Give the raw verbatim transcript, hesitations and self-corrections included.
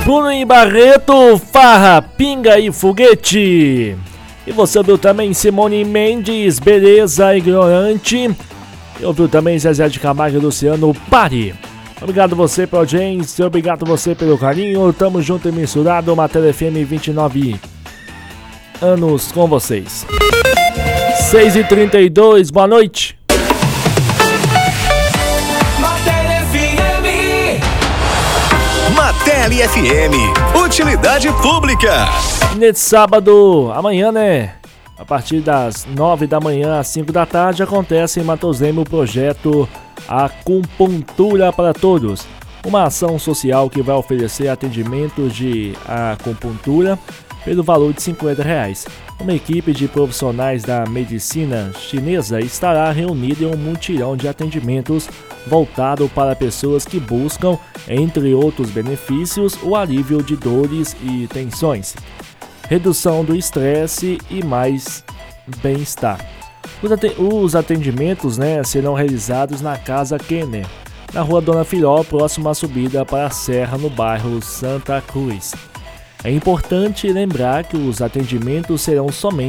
Bruno e Barreto, Farra, Pinga e Foguete. E você ouviu também Simone Mendes, Beleza Ignorante. E ouviu também Zezé de Camargo e Luciano, Pare. Obrigado você pela audiência, obrigado você pelo carinho. Tamo junto e misturado, Matéria F M vinte e nove anos com vocês. seis e trinta e dois, boa noite. Matéria F M. Matéria F M, utilidade pública. Nesse sábado, amanhã, né? A partir das nove da manhã às cinco da tarde, acontece em Matos Leme o projeto Acupuntura para Todos. Uma ação social que vai oferecer atendimentos de acupuntura pelo valor de cinquenta reais. Uma equipe de profissionais da medicina chinesa estará reunida em um mutirão de atendimentos voltado para pessoas que buscam, entre outros benefícios, o alívio de dores e tensões, redução do estresse e mais bem-estar. Os atendimentos, né, serão realizados na Casa Kenner, na Rua Dona Filó, próximo à subida para a Serra, no bairro Santa Cruz. É importante lembrar que os atendimentos serão somente